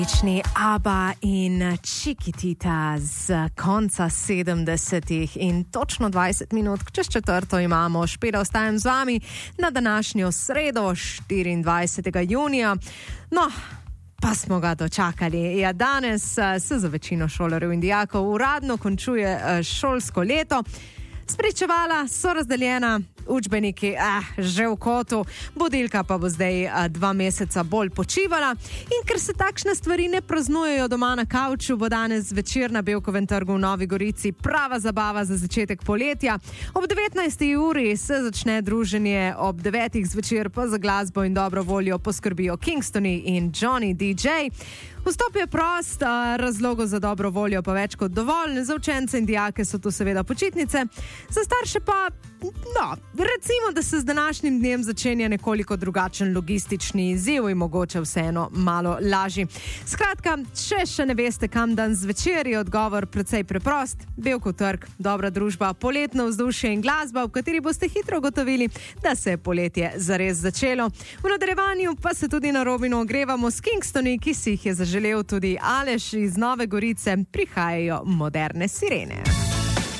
ABBA in Chiquitita z konca 70-ih in točno 20 minut čez četrto imamo. Špela, ostajam z vami na današnjo sredo, 24. junija. No, pa smo ga dočakali. Ja, danes se za večino šolarjev in dijakov uradno končuje šolsko leto. Spričevala so razdeljena, učbeniki že v kotu, budilka pa bo zdaj 2 meseca bolj počivala. In ker se takšne stvari ne praznujejo doma na kavču, bo danes zvečer na Bevkovem trgu v Novi Gorici prava zabava za začetek poletja. Ob 19. uri se začne druženje, ob 9. zvečer pa za glasbo in dobro voljo poskrbijo Kingstoni in Johnny DJ. Vstop je prost, razlogov za dobro voljo pa več kot dovolj. Za učence in dijake so tu seveda počitnice, za starše pa, recimo, da se z današnjim dnem začenja nekoliko drugačen logistični izziv in mogoče vseeno malo lažji. Skratka, če še ne veste, kam dan zvečer, je odgovor precej preprost. Bevkov trg, dobra družba, poletno vzdušje in glasba, v kateri boste hitro ugotovili, da se je poletje zares začelo. V nadaljevanju pa se tudi na Robinu ogrevamo s Kingstoni, ki si jih je zaželel tudi Aleš iz Nove Gorice. Prihajajo moderne sirene.